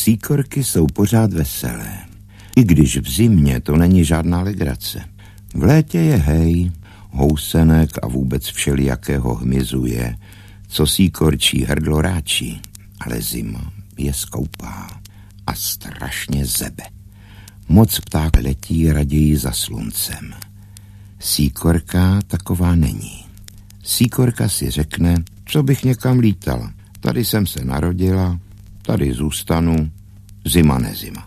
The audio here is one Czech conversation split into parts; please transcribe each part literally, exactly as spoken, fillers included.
Síkorky jsou pořád veselé. I když v zimě to není žádná legrace. V létě je hej, housenek a vůbec všelijakého hmyzu je, co síkorčí hrdlo ráčí, ale zima je skoupá a strašně zebe. Moc pták letí raději za sluncem. Síkorka taková není. Síkorka si řekne, co bych někam lítala. Tady jsem se narodila, tady zůstanu, zima nezima.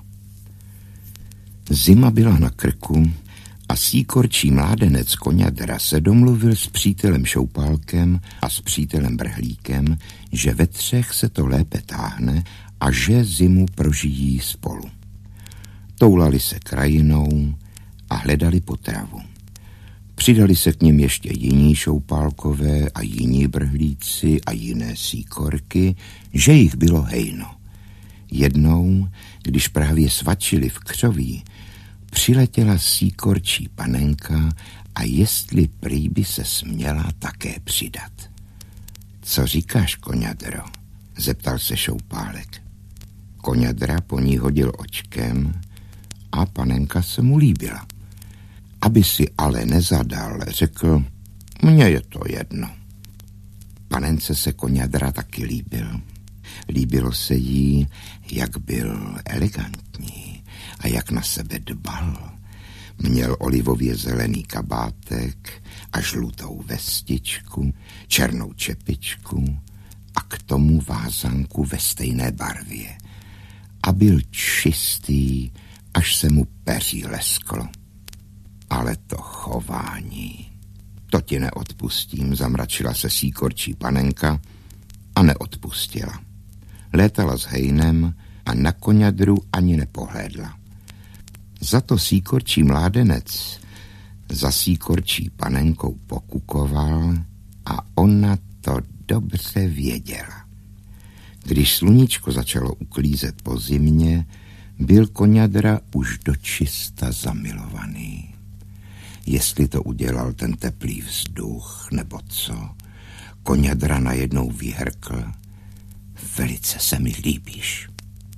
Zima byla na krku a síkorčí mládenec Koňadra se domluvil s přítelem Šoupálkem a s přítelem Brhlíkem, že ve třech se to lépe táhne a že zimu prožijí spolu. Toulali se krajinou a hledali potravu. Přidali se k nim ještě jiní Šoupálkové a jiní Brhlíci a jiné síkorky, že jich bylo hejno. Jednou, když právě svačili v křoví, přiletěla síkorčí panenka a jestli prý by se směla také přidat. Co říkáš, Koňadro? Zeptal se Šoupálek. Koňadra po ní hodil očkem a panenka se mu líbila. Aby si ale nezadal, řekl, mně je to jedno. Panence se Koňadra taky líbil. Líbilo se jí, jak byl elegantní a jak na sebe dbal. Měl olivově zelený kabátek a žlutou vestičku, černou čepičku a k tomu vázanku ve stejné barvě. A byl čistý, až se mu peří lesklo. Ale to chování, to ti neodpustím, zamračila se síkorčí panenka a neodpustila. Létala s hejnem a na Koňadru ani nepohlédla. Za to síkorčí mládenec za síkorčí panenkou pokukoval a ona to dobře věděla. Když sluníčko začalo uklízet po zimě, byl Koňadra už dočista zamilovaný. Jestli to udělal ten teplý vzduch nebo co, Koňadra najednou vyhrkl, velice se mi líbíš.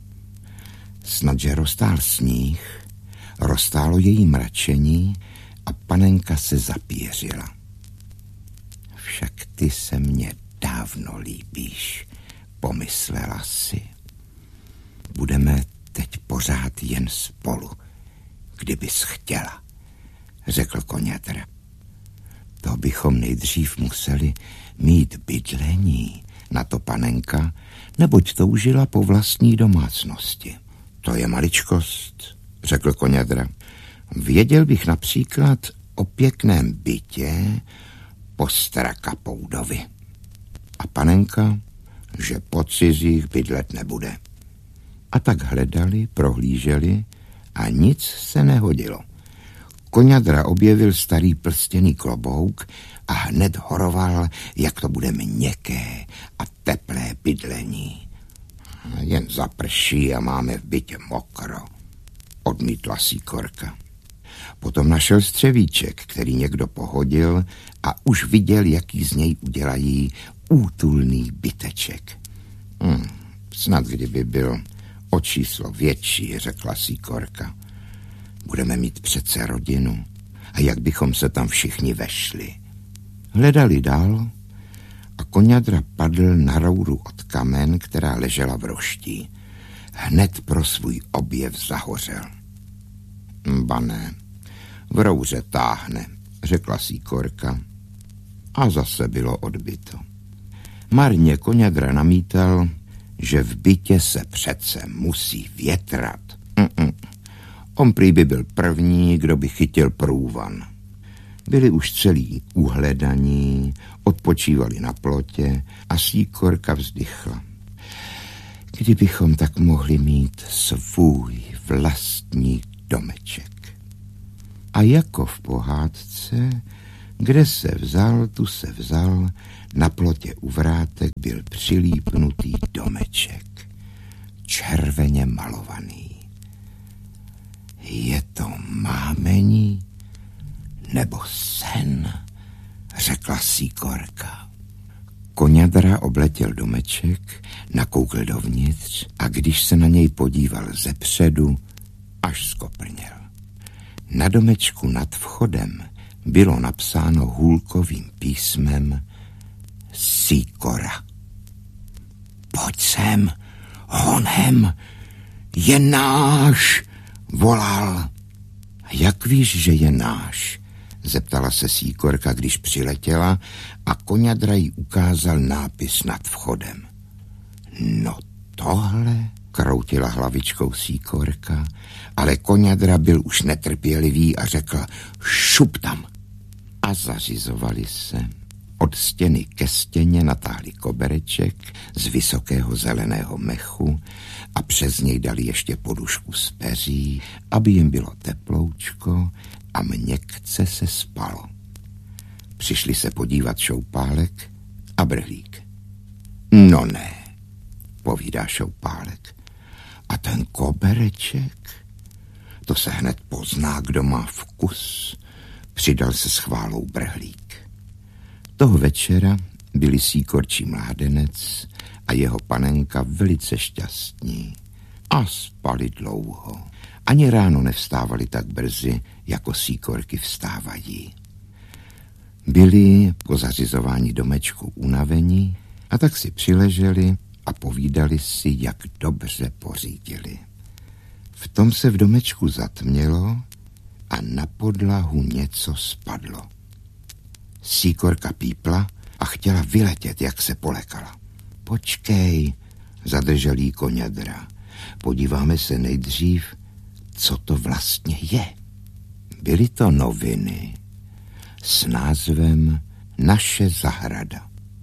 Snadže roztál sníh, roztálo její mračení a panenka se zapířila. Však ty se mně dávno líbíš, pomyslela si. Budeme teď pořád jen spolu, kdybys chtěla, řekl Koňadra. To bychom nejdřív museli mít bydlení, na to panenka, neboť toužila po vlastní domácnosti. To je maličkost, řekl Koňadra. Věděl bych například o pěkném bytě po Strakapoudovi. A panenka, že po cizích bydlet nebude. A tak hledali, prohlíželi a nic se nehodilo. Koňadra objevil starý plstěný klobouk a hned horoval, jak to bude měkké a teplé bydlení. Jen zaprší a máme v bytě mokro, odmítla síkorka. Potom našel střevíček, který někdo pohodil a už viděl, jaký z něj udělají útulný byteček. Hm, snad kdyby byl o číslo větší, řekla síkorka. Budeme mít přece rodinu a jak bychom se tam všichni vešli. Hledali dál a Koňadra padl na rouru od kamen, která ležela v roští. Hned pro svůj objev zahořel. Ba ne, v rouře táhne, řekla síkorka a zase bylo odbyto. Marně Koňadra namítal, že v bytě se přece musí větrat. Mm-mm. On prý by byl první, kdo by chytil průvan. Byli už celý uhledaní, odpočívali na plotě a síkorka vzdychla. Kdybychom tak mohli mít svůj vlastní domeček. A jako v pohádce, kde se vzal, tu se vzal, na plotě u vrátek byl přilípnutý domeček, červeně malovaný. Je to mámení nebo sen, řekla síkorka. Koňadra obletěl domeček, nakoukl dovnitř a když se na něj podíval zepředu, až skoprněl. Na domečku nad vchodem bylo napsáno hůlkovým písmem Sýkora. Pojď sem, honem, je náš, volal. Jak víš, že je náš? Zeptala se Sýkorka, když přiletěla a Koňadra jí ukázal nápis nad vchodem. No tohle, kroutila hlavičkou Sýkorka, ale Koňadra byl už netrpělivý a řekl šup tam. A zařizovali se. Od stěny ke stěně natáhli kobereček z vysokého zeleného mechu a přes něj dali ještě podušku z peří, aby jim bylo teploučko a měkce se spalo. Přišli se podívat Šoupálek a Brhlík. No ne, povídá Šoupálek. A ten kobereček? To se hned pozná, kdo má vkus, přidal se s chválou Brhlík. Toho večera byli Sýkorčí mládenec a jeho panenka velice šťastní a spali dlouho. Ani ráno nevstávali tak brzy, jako Sýkorky vstávají. Byli po zařizování domečku unavení a tak si přileželi a povídali si, jak dobře pořídili. V tom se v domečku zatmělo a na podlahu něco spadlo. Sýkorka pípla a chtěla vyletět, jak se polekala. Počkej, zadržel jí Koňadra. Podíváme se nejdřív, co to vlastně je. Byly to noviny s názvem Naše zahrada.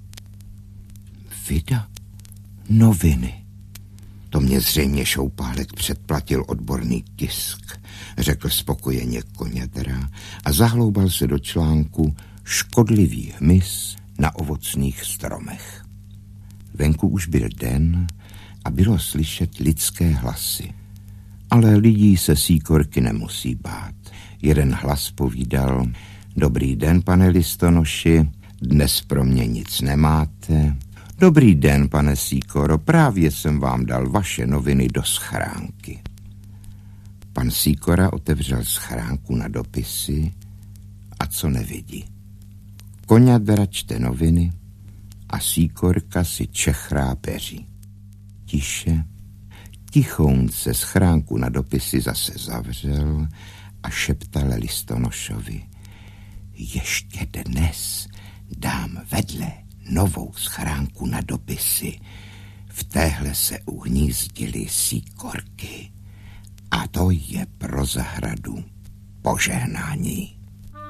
Vida? Noviny. To mě zřejmě Šoupálek předplatil odborný tisk, řekl spokojeně Koňadra a zahloubal se do článku Škodlivý hmyz na ovocných stromech. Venku už byl den a bylo slyšet lidské hlasy. Ale lidí se Sýkorky nemusí bát. Jeden hlas povídal: Dobrý den, pane listonoši, dnes pro mě nic nemáte. Dobrý den, pane Sýkoro, právě jsem vám dal vaše noviny do schránky. Pan Sýkora otevřel schránku na dopisy a co nevidí. Koňadra čte noviny a Sýkorka si čechrá peří. Tiše, tichounce schránku na dopisy zase zavřel a šeptal listonošovi: Ještě dnes dám vedle novou schránku na dopisy. V téhle se uhnízdily Sýkorky a to je pro zahradu požehnání.